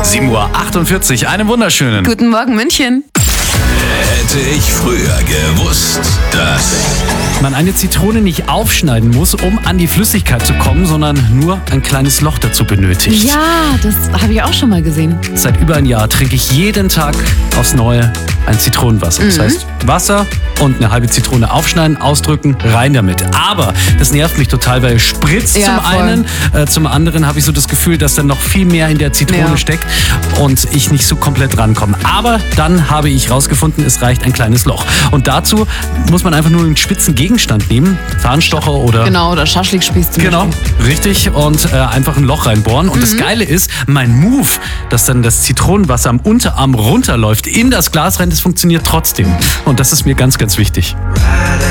7:48 Uhr, einen wunderschönen. Guten Morgen, München. Hätte ich früher gewusst, dass... Man eine Zitrone nicht aufschneiden muss, um an die Flüssigkeit zu kommen, sondern nur ein kleines Loch dazu benötigt. Ja, das habe ich auch schon mal gesehen. Seit über ein Jahr trinke ich jeden Tag aufs Neue ein Zitronenwasser. Das heißt, Wasser und eine halbe Zitrone aufschneiden, ausdrücken, rein damit. Aber das nervt mich total, weil es spritzt Ja, zum voll. einen. Zum anderen habe ich so das Gefühl, dass da noch viel mehr in der Zitrone Ja. steckt und ich nicht so komplett rankomme. Aber dann habe ich rausgefunden, es reicht ein kleines Loch. Und dazu muss man einfach nur einen spitzen Gegenstand nehmen, Zahnstocher oder... Genau, oder Schaschlikspieß zum Genau, Beispiel. richtig. Und einfach ein Loch reinbohren. Und das Geile ist, mein Move, dass dann das Zitronenwasser am Unterarm runterläuft, in das Glas rein, das funktioniert trotzdem. Und das ist mir ganz, ganz wichtig.